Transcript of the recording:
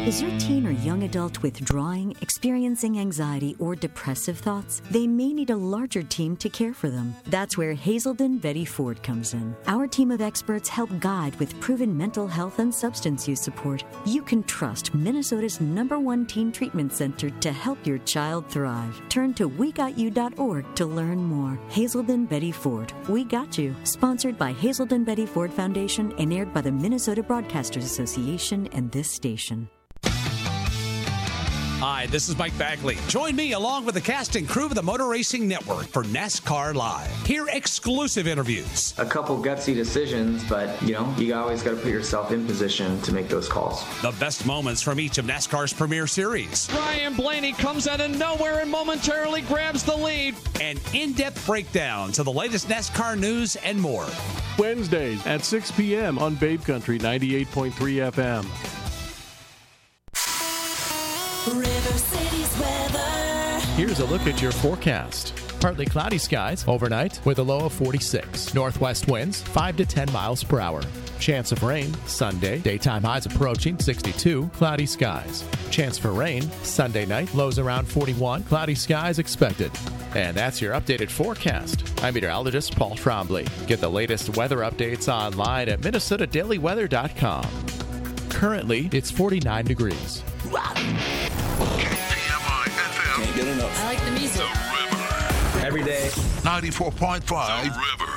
Is your teen or young adult withdrawing, experiencing anxiety, or depressive thoughts? They may need a larger team to care for them. That's where Hazelden Betty Ford comes in. Our team of experts help guide with proven mental health and substance use support. You can trust Minnesota's #1 teen treatment center to help your child thrive. Turn to WeGotYou.org to learn more. Hazelden Betty Ford. We Got You. Sponsored by Hazelden Betty Ford Foundation and aired by the Minnesota Broadcasters Association and this station. Hi, this is Mike Bagley. Join me along with the cast and crew of the Motor Racing Network for NASCAR Live. Hear exclusive interviews. A couple gutsy decisions, but, you always got to put yourself in position to make those calls. The best moments from each of NASCAR's premier series. Ryan Blaney comes out of nowhere and momentarily grabs the lead. And in-depth breakdowns of the latest NASCAR news and more. Wednesdays at 6 p.m. on Babe Country 98.3 FM. River City's weather. Here's a look at your forecast. Partly cloudy skies overnight with a low of 46. Northwest winds 5 to 10 miles per hour. Chance of rain Sunday. Daytime highs approaching 62. Cloudy skies. Chance for rain Sunday night. Lows around 41. Cloudy skies expected. And that's your updated forecast. I'm meteorologist Paul Trombley. Get the latest weather updates online at MinnesotaDailyWeather.com. Currently, it's 49 degrees. KPMI FM. Can't get enough. I like the music. The River. Every day. 94.5. The River.